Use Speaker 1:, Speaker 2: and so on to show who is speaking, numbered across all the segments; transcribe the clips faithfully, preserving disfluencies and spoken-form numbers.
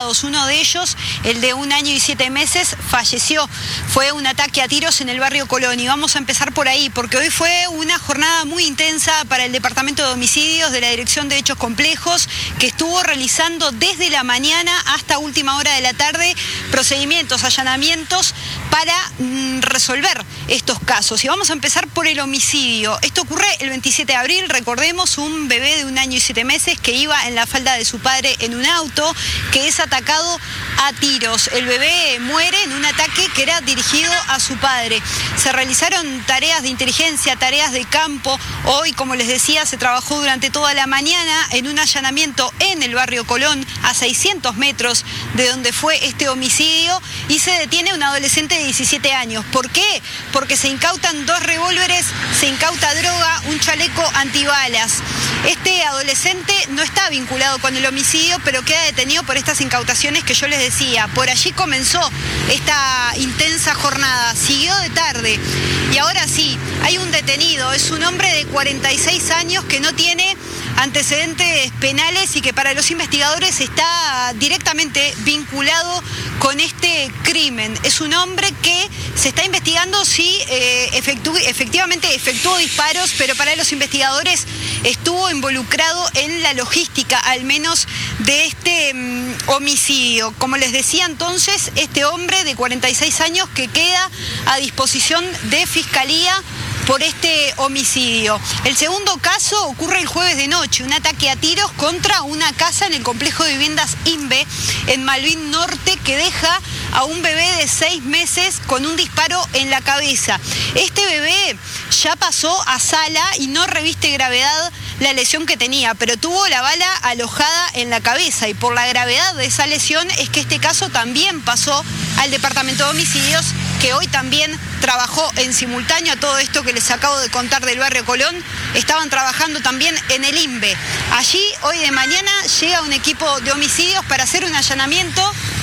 Speaker 1: imputados. Uno de ellos, el de un año y siete meses, falleció. Fue un ataque a tiros en el barrio Colón. Y vamos a empezar por ahí, porque hoy fue una jornada muy intensa para el Departamento de Homicidios de la Dirección de Hechos Complejos, que estuvo realizando desde la mañana hasta última hora de la tarde procedimientos, allanamientos para mm, resolver estos casos. Y vamos a empezar por el homicidio. Esto ocurre el veintisiete de abril, recordemos, un bebé de un año y siete meses que iba en la falda de su padre en un auto, que es atacado a tiros. El bebé muere en un ataque que era dirigido a su padre. Se realizaron tareas de inteligencia, tareas de campo. Hoy, como les decía, se trabajó durante toda la mañana en un allanamiento en el barrio Colón, a seiscientos metros de donde fue este homicidio, y se detiene un adolescente de diecisiete años. ¿Por qué? Porque se incautan dos revólveres, se incauta droga, un chaleco antibalas. Este adolescente no está vinculado con el homicidio, pero queda detenido por estas incautaciones que yo les decía. Por allí comenzó esta intensa jornada, siguió de tarde y ahora sí, hay un detenido. Es un hombre de cuarenta y seis años que no tiene antecedentes penales y que para los investigadores está directamente vinculado con este crimen. Es un hombre que se está investigando si eh, efectu efectivamente efectuó disparos, pero para los investigadores estuvo involucrado en la logística, al menos, de este um, homicidio. Como les decía entonces, este hombre de cuarenta y seis años que queda a disposición de Fiscalía por este homicidio. El segundo caso ocurre el jueves de noche, un ataque a tiros contra una casa en el complejo de viviendas INVE en Malvin Norte, que deja a un bebé de seis meses con un disparo en la cabeza. Este bebé ya pasó a sala y no reviste gravedad la lesión que tenía, pero tuvo la bala alojada en la cabeza, y por la gravedad de esa lesión es que este caso también pasó al Departamento de Homicidios, que hoy también trabajó en simultáneo a todo esto que les acabo de contar del barrio Colón. Estaban trabajando también en el INVE. Allí, hoy de mañana, llega un equipo de homicidios para hacer un allanamiento.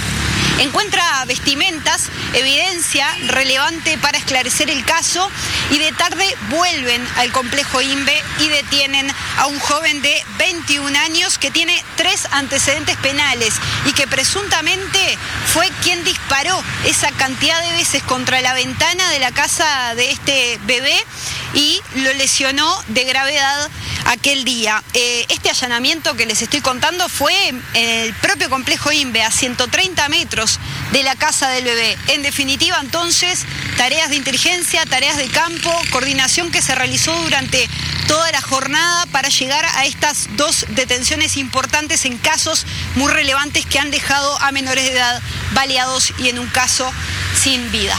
Speaker 1: Encuentra vestimentas, evidencia relevante para esclarecer el caso, y de tarde vuelven al complejo INVE y detienen a un joven de veintiún años que tiene tres antecedentes penales y que presuntamente fue quien disparó esa cantidad de veces contra la ventana de la casa de este bebé y lo lesionó de gravedad aquel día. Eh, este allanamiento que les estoy contando fue en el propio complejo INVE, a ciento treinta metros de la casa del bebé. En definitiva, entonces, tareas de inteligencia, tareas de campo, coordinación que se realizó durante toda la jornada para llegar a estas dos detenciones importantes en casos muy relevantes que han dejado a menores de edad baleados y en un caso sin vida.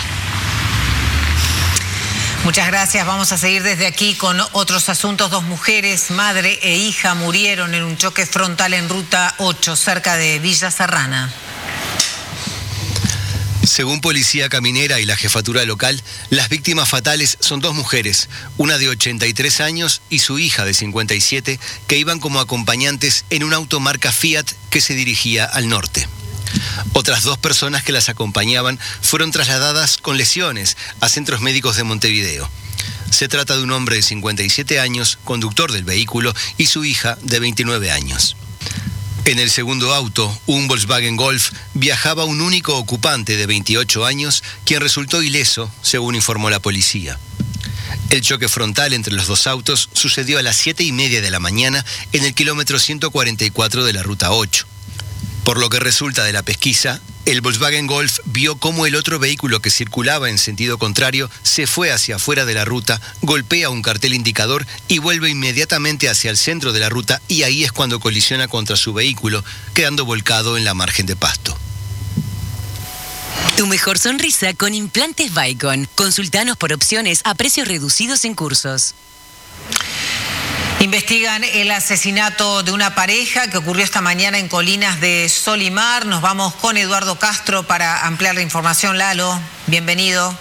Speaker 2: Muchas gracias. Vamos a seguir desde aquí con otros asuntos. Dos mujeres, madre e hija, murieron en un choque frontal en Ruta ocho, cerca de Villa Serrana.
Speaker 3: Según Policía Caminera y la jefatura local, las víctimas fatales son dos mujeres, una de ochenta y tres años y su hija de cincuenta y siete, que iban como acompañantes en un auto marca Fiat que se dirigía al norte. Otras dos personas que las acompañaban fueron trasladadas con lesiones a centros médicos de Montevideo. Se trata de un hombre de cincuenta y siete años, conductor del vehículo, y su hija de veintinueve años. En el segundo auto, un Volkswagen Golf, viajaba un único ocupante de veintiocho años, quien resultó ileso, según informó la policía. El choque frontal entre los dos autos sucedió a las siete y media de la mañana en el kilómetro ciento cuarenta y cuatro de la Ruta ocho. Por lo que resulta de la pesquisa, el Volkswagen Golf vio cómo el otro vehículo que circulaba en sentido contrario se fue hacia afuera de la ruta, golpea un cartel indicador y vuelve inmediatamente hacia el centro de la ruta, y ahí es cuando colisiona contra su vehículo, quedando volcado en la margen de pasto.
Speaker 4: Tu mejor sonrisa con implantes Vicon. Consultanos por opciones a precios reducidos en Cursos.
Speaker 2: Investigan el asesinato de una pareja que ocurrió esta mañana en Colinas de Solimar. Nos vamos con Eduardo Castro para ampliar la información. Lalo, bienvenido.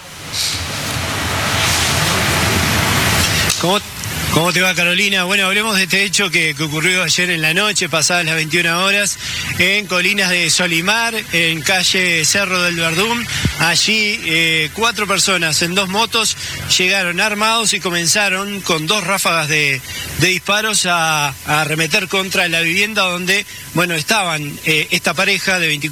Speaker 5: ¿Cómo, cómo te va, Carolina? Bueno, hablemos de este hecho que, que ocurrió ayer en la noche, pasadas las veintiuna horas, en Colinas de Solimar, en calle Cerro del Verdún. Allí eh, cuatro personas en dos motos llegaron armados y comenzaron con dos ráfagas de, de disparos a, a arremeter contra la vivienda donde, bueno, estaban eh, esta pareja de veinticuatro